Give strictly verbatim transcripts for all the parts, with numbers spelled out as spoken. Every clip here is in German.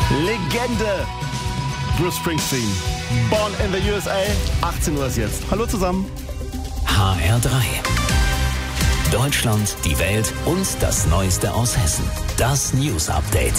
Legende. Bruce Springsteen. Born in the U S A. achtzehn Uhr ist jetzt. Hallo zusammen. H R drei. Deutschland, die Welt und das Neueste aus Hessen. Das News Update.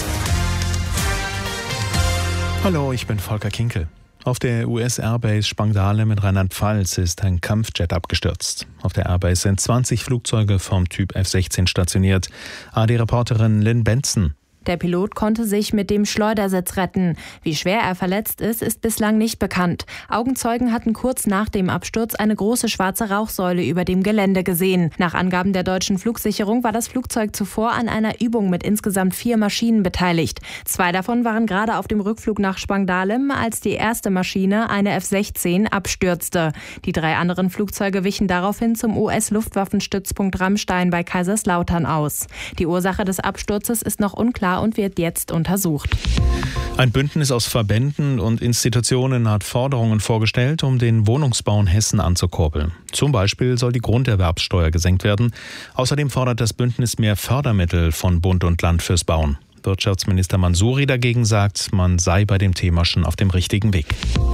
Hallo, ich bin Volker Kinkel. Auf der U S-Airbase Spangdahlem in Rheinland-Pfalz ist ein Kampfjet abgestürzt. Auf der Airbase sind zwanzig Flugzeuge vom Typ F sechzehn stationiert. A D-Reporterin Lynn Benson. Der Pilot konnte sich mit dem Schleudersitz retten. Wie schwer er verletzt ist, ist bislang nicht bekannt. Augenzeugen hatten kurz nach dem Absturz eine große schwarze Rauchsäule über dem Gelände gesehen. Nach Angaben der deutschen Flugsicherung war das Flugzeug zuvor an einer Übung mit insgesamt vier Maschinen beteiligt. Zwei davon waren gerade auf dem Rückflug nach Spangdahlem, als die erste Maschine, eine F sechzehn, abstürzte. Die drei anderen Flugzeuge wichen daraufhin zum U S-Luftwaffenstützpunkt Ramstein bei Kaiserslautern aus. Die Ursache des Absturzes ist noch unklar und wird jetzt untersucht. Ein Bündnis aus Verbänden und Institutionen hat Forderungen vorgestellt, um den Wohnungsbau in Hessen anzukurbeln. Zum Beispiel soll die Grunderwerbssteuer gesenkt werden. Außerdem fordert das Bündnis mehr Fördermittel von Bund und Land fürs Bauen. Wirtschaftsminister Mansouri dagegen sagt, man sei bei dem Thema schon auf dem richtigen Weg.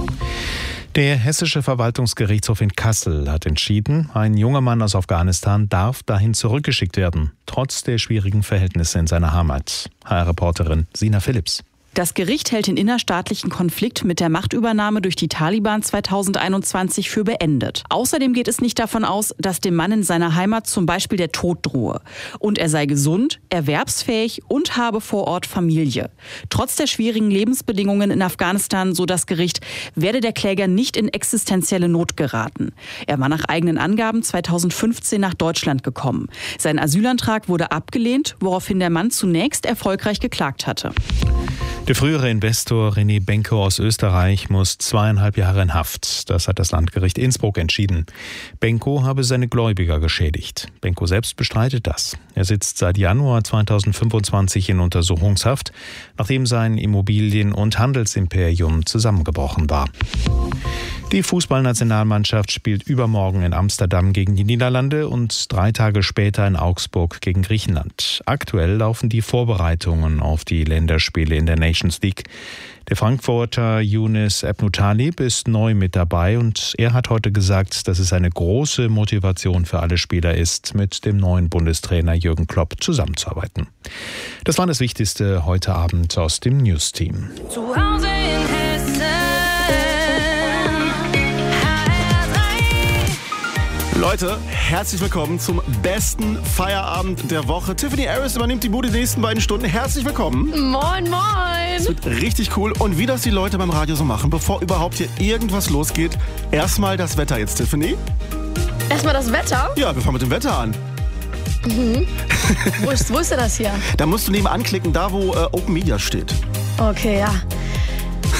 Der Hessische Verwaltungsgerichtshof in Kassel hat entschieden, ein junger Mann aus Afghanistan darf dahin zurückgeschickt werden, trotz der schwierigen Verhältnisse in seiner Heimat. H R-Reporterin Sina Philipps. Das Gericht hält den innerstaatlichen Konflikt mit der Machtübernahme durch die Taliban zweitausendeinundzwanzig für beendet. Außerdem geht es nicht davon aus, dass dem Mann in seiner Heimat zum Beispiel der Tod drohe. Und er sei gesund, erwerbsfähig und habe vor Ort Familie. Trotz der schwierigen Lebensbedingungen in Afghanistan, so das Gericht, werde der Kläger nicht in existenzielle Not geraten. Er war nach eigenen Angaben zweitausendfünfzehn nach Deutschland gekommen. Sein Asylantrag wurde abgelehnt, woraufhin der Mann zunächst erfolgreich geklagt hatte. Der frühere Investor René Benko aus Österreich muss zweieinhalb Jahre in Haft. Das hat das Landgericht Innsbruck entschieden. Benko habe seine Gläubiger geschädigt. Benko selbst bestreitet das. Er sitzt seit Januar zweitausendfünfundzwanzig in Untersuchungshaft, nachdem sein Immobilien- und Handelsimperium zusammengebrochen war. Die Fußballnationalmannschaft spielt übermorgen in Amsterdam gegen die Niederlande und drei Tage später in Augsburg gegen Griechenland. Aktuell laufen die Vorbereitungen auf die Länderspiele in der Nations League. Der Frankfurter Younes Ebnou-Talib ist neu mit dabei und er hat heute gesagt, dass es eine große Motivation für alle Spieler ist, mit dem neuen Bundestrainer Jürgen Klopp zusammenzuarbeiten. Das war das Wichtigste heute Abend aus dem News-Team. Zu Hause in Hessen. Leute, herzlich willkommen zum besten Feierabend der Woche. Tiffany Harris übernimmt die Bude die nächsten beiden Stunden. Herzlich willkommen. Moin, moin. Es wird richtig cool. Und wie das die Leute beim Radio so machen, bevor überhaupt hier irgendwas losgeht, erstmal das Wetter jetzt, Tiffany. Erstmal das Wetter? Ja, wir fangen mit dem Wetter an. Mhm. wo, ist, wo ist denn das hier? Da musst du nebenan klicken, da wo äh, Open Media steht. Okay, ja.